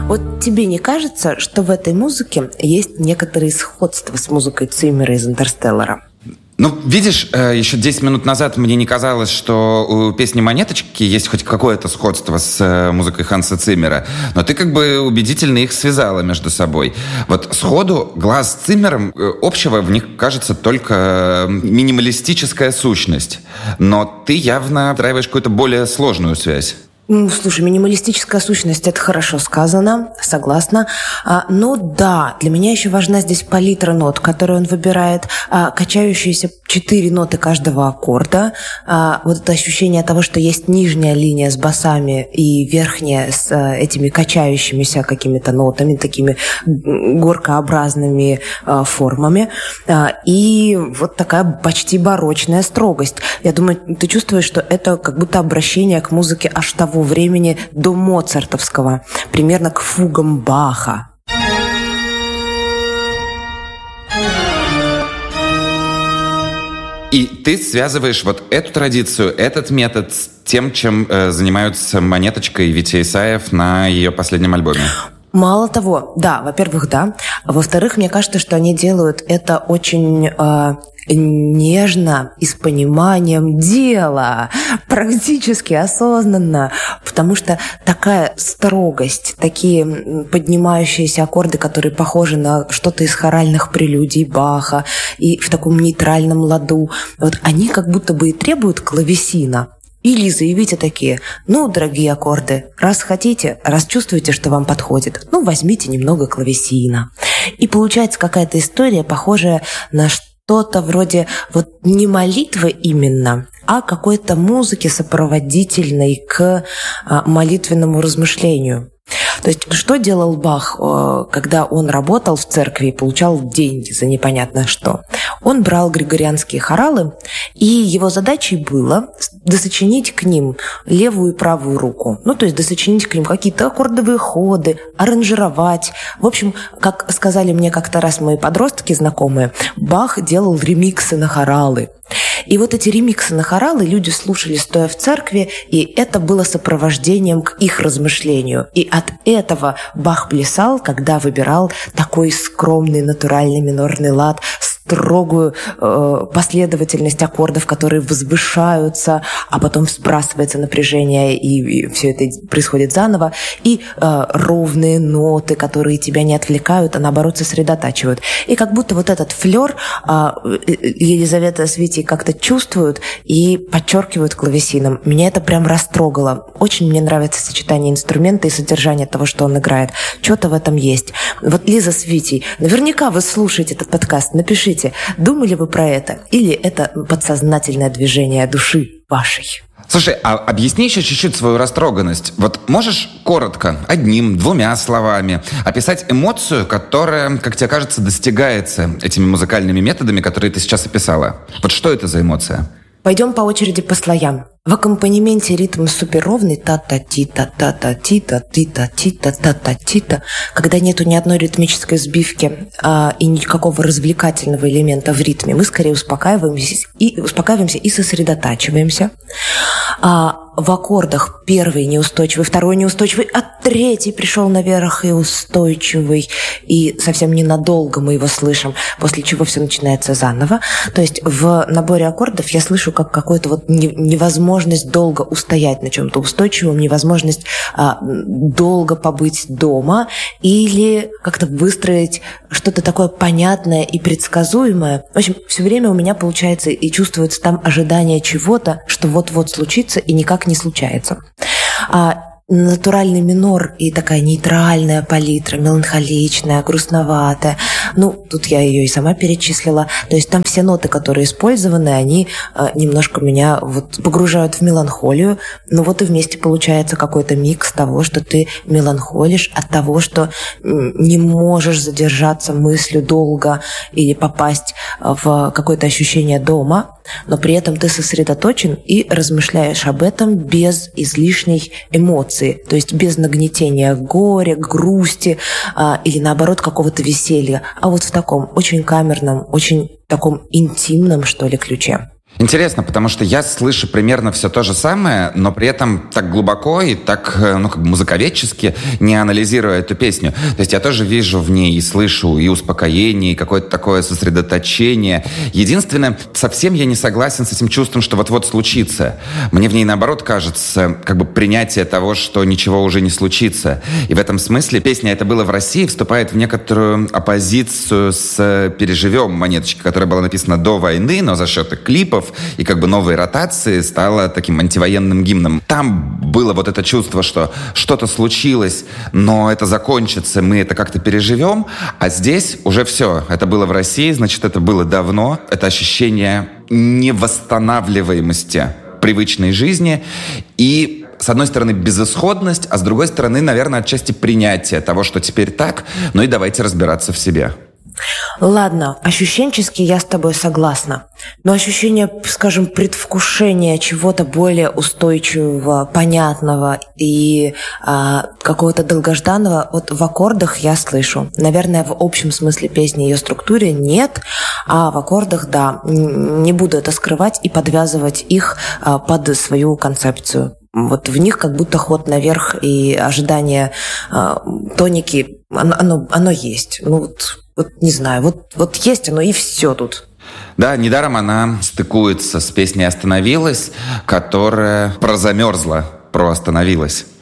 Вот тебе не кажется, что в этой музыке есть некоторые сходства с музыкой Циммера из «Интерстеллара»? Ну, видишь, еще 10 минут назад мне не казалось, что у песни «Монеточки» есть хоть какое-то сходство с музыкой Ханса Циммера, но ты как бы убедительно их связала между собой. Вот сходу глаз с Циммером общего в них кажется только минималистическая сущность, но ты явно встраиваешь какую-то более сложную связь. Слушай, минималистическая сущность – это хорошо сказано, согласна. Но да, для меня еще важна здесь палитра нот, которую он выбирает, качающиеся 4 ноты каждого аккорда. Вот это ощущение того, что есть нижняя линия с басами и верхняя с этими качающимися какими-то нотами, такими горкообразными формами. И вот такая почти барочная строгость. Я думаю, ты чувствуешь, что это как будто обращение к музыке аж того времени до моцартовского, примерно к фугам Баха. И ты связываешь вот эту традицию, этот метод с тем, чем занимаются Монеточка и Витя Исаев на ее последнем альбоме? Мало того, да, во-первых, да. Во-вторых, мне кажется, что они делают это очень нежно и с пониманием дела, практически осознанно, потому что такая строгость, такие поднимающиеся аккорды, которые похожи на что-то из хоральных прелюдий Баха и в таком нейтральном ладу, вот они как будто бы и требуют клавесина. Или заявите такие: ну, дорогие аккорды, раз хотите, раз чувствуете, что вам подходит, ну, возьмите немного клавесина. И получается какая-то история, похожая на что-то вроде вот не молитвы именно, а какой-то музыки сопроводительной к молитвенному размышлению. То есть что делал Бах, когда он работал в церкви и получал деньги за непонятно что? Он брал григорианские хоралы, и его задачей было досочинить к ним левую и правую руку. Ну, то есть досочинить к ним какие-то аккордовые ходы, аранжировать. В общем, как сказали мне как-то раз мои подростки знакомые, Бах делал ремиксы на хоралы. И вот эти ремиксы на хоралы люди слушали, стоя в церкви, и это было сопровождением к их размышлению. И от этого Бах плясал, когда выбирал такой скромный натуральный минорный лад, строгую последовательность аккордов, которые возвышаются, а потом сбрасывается напряжение, и все это происходит заново, и ровные ноты, которые тебя не отвлекают, а наоборот сосредотачивают. И как будто вот этот флёр Елизавета с Витей как-то чувствуют и подчеркивают клавесином. Меня это прям растрогало. Очень мне нравится сочетание инструмента и содержание того, что он играет. Что-то в этом есть. Вот Лиза с Витей, наверняка вы слушаете этот подкаст, напишите, думали вы про это? Или это подсознательное движение души вашей? Слушай, а объясни еще чуть-чуть свою растроганность. Вот можешь коротко, 1-2 словами описать эмоцию, которая, как тебе кажется, достигается этими музыкальными методами, которые ты сейчас описала? Вот что это за эмоция? Пойдем по очереди по слоям. В аккомпанементе ритм суперровный та-та-ти-та, та-та-ти-та, ти-та-ти-та, та-та-ти-та, когда нету ни одной ритмической сбивки и никакого развлекательного элемента в ритме, мы скорее успокаиваемся и сосредотачиваемся. В аккордах первый неустойчивый, второй неустойчивый, а третий пришел наверх и устойчивый, и совсем ненадолго мы его слышим, после чего все начинается заново. То есть в наборе аккордов я слышу как какую-то вот невозможность долго устоять на чем-то устойчивом, невозможность долго побыть дома или как-то выстроить что-то такое понятное и предсказуемое. В общем, все время у меня получается и чувствуется там ожидание чего-то, что вот-вот случится и никак не случается. Натуральный минор и такая нейтральная палитра, меланхоличная, грустноватая. Ну, тут я ее и сама перечислила. То есть там все ноты, которые использованы, они немножко меня вот погружают в меланхолию. Ну вот и вместе получается какой-то микс того, что ты меланхолишь от того, что не можешь задержаться мыслью долго или попасть в какое-то ощущение дома, но при этом ты сосредоточен и размышляешь об этом без излишней эмоции. То есть без нагнетения горя, грусти или наоборот какого-то веселья, а вот в таком очень камерном, очень таком интимном, что ли, ключе. Интересно, потому что я слышу примерно все то же самое, но при этом так глубоко и так, музыковедчески, не анализируя эту песню. То есть я тоже вижу в ней и слышу и успокоение, и какое-то такое сосредоточение. Единственное, совсем я не согласен с этим чувством, что вот-вот случится. Мне в ней, наоборот, кажется, принятие того, что ничего уже не случится. И в этом смысле песня «Это было в России» вступает в некоторую оппозицию с «Переживем» монеточки, которая была написана до войны, но за счет клипов и новой ротации стала таким антивоенным гимном. Там было вот это чувство, что что-то случилось, но это закончится, мы это как-то переживем, а здесь уже все. Это было в России, значит, это было давно. Это ощущение невосстанавливаемости привычной жизни и, с одной стороны, безысходность, а с другой стороны, наверное, отчасти принятие того, что теперь так, ну и давайте разбираться в себе. Ладно, ощущенчески я с тобой согласна. Но ощущение, скажем, предвкушения чего-то более устойчивого, понятного и какого-то долгожданного вот в аккордах я слышу. Наверное, в общем смысле песни, ее структуре нет, а в аккордах, да. Не буду это скрывать и подвязывать их под свою концепцию. Вот в них как будто ход наверх и ожидание тоники, оно есть. Вот не знаю, вот есть оно и все тут. Да, недаром она стыкуется с песней «Остановилась», которая про замерзла, про остановилась.